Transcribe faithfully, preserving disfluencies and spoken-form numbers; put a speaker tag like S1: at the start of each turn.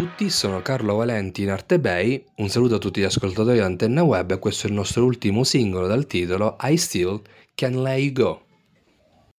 S1: tutti, sono Carlo Valenti in Arte Bay, un saluto a tutti gli ascoltatori di Antenna Web e questo è il nostro ultimo singolo dal titolo I Still Can Let You Go.